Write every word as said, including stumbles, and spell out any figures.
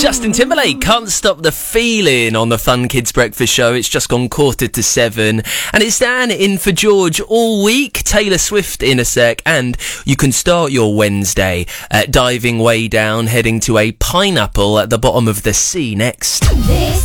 Justin Timberlake, Can't Stop the Feeling on the Fun Kids Breakfast Show. It's just gone quarter to seven. And it's Dan in for George all week. Taylor Swift in a sec. And you can start your Wednesday uh, diving way down, heading to a pineapple at the bottom of the sea next. This